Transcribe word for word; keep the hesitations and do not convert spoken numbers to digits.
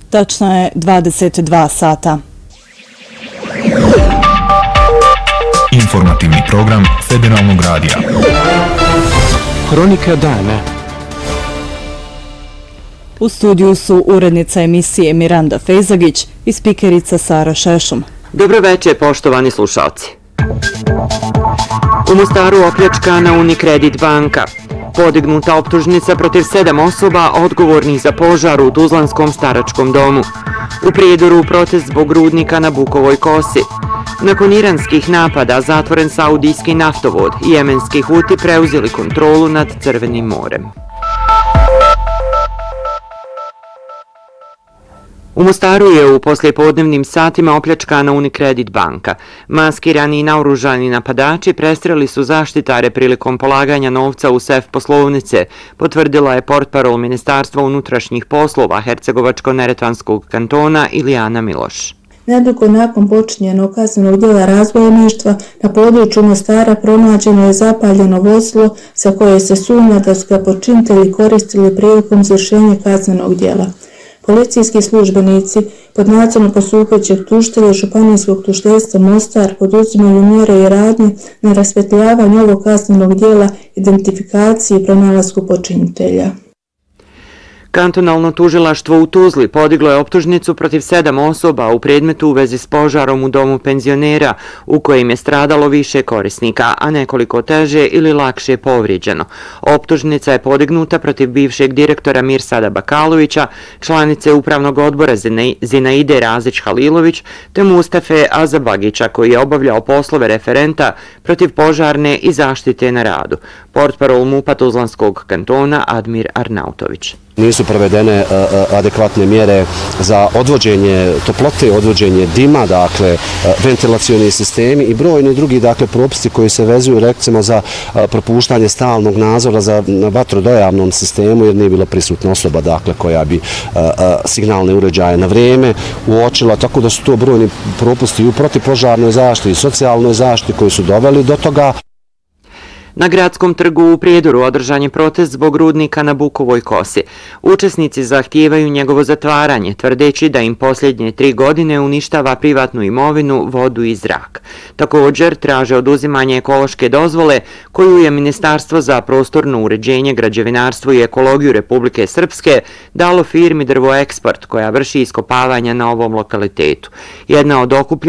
Tačno je dvadeset dva sata. Informativni program Federalnog radija. Hronika dana. U studiju su urednica emisije Miranda Fejzagić i spikerica Sara Šešum. Dobro večer, poštovani slušalci. U Mostaru opljačkana Unicredit banka. Podignuta optužnica protiv sedam osoba odgovornih za požar u Tuzlanskom staračkom domu. U Prijedoru protest zbog rudnika na Bukovoj kosi. Nakon iranskih napada zatvoren saudijski naftovod i jemenski Huti preuzeli kontrolu nad Crvenim morem. U Mostaru je u poslijepodnevnim satima opljačkana Unicredit banka. Maskirani i naoružani napadači prestreli su zaštitare prilikom polaganja novca u sef poslovnice, potvrdila je portparol Ministarstva unutrašnjih poslova Hercegovačko-neretvanskog kantona Ilijana Miloš. Nedugo nakon počinjenog kaznenog djela razbojništva na području Mostara pronađeno je zapaljeno vozilo sa koje se sumnja da su ga počinitelji koristili prilikom izvršenja kaznenog djela. Policijski službenici pod nadzorom postupajućeg tužitelja Županijskog tužiteljstva Mostar poduzimaju mjere i radnje na rasvjetljavanju ovog kaznenog djela, identifikaciji i pronalasku počinitelja. Kantonalno tužilaštvo u Tuzli podiglo je optužnicu protiv sedam osoba u predmetu u vezi s požarom u domu penzionera u kojem je stradalo više korisnika, a nekoliko teže ili lakše povrijeđeno. Optužnica je podignuta protiv bivšeg direktora Mirsada Bakalovića, članice upravnog odbora Zinaide Razić-Halilović te Mustafe Azabagića koji je obavljao poslove referenta protiv požarne i zaštite na radu. Portparol MUP-a Tuzlanskog kantona Admir Arnautović. Nisu provedene adekvatne mjere za odvođenje toplote, odvođenje dima, dakle ventilacioni sistemi i brojni drugi dakle propisi koji se vezuju recimo za propuštanje stalnog nadzora za vatrodojavnom sistemu jer nije bila prisutna osoba dakle koja bi signalne uređaje na vrijeme uočila, tako da su to brojni propusti u protivpožarnoj zaštiti i socijalnoj zaštiti koji su doveli do toga. Na gradskom trgu u Prijedoru održan je protest zbog rudnika na Bukovoj kosi. Učesnici zahtijevaju njegovo zatvaranje, tvrdeći da im posljednje tri godine uništava privatnu imovinu, vodu i zrak. Također traže oduzimanje ekološke dozvole koju je Ministarstvo za prostorno uređenje, građevinarstvo i ekologiju Republike Srpske dalo firmi Drvoeksport koja vrši iskopavanja na ovom lokalitetu. Jedna od okupljenih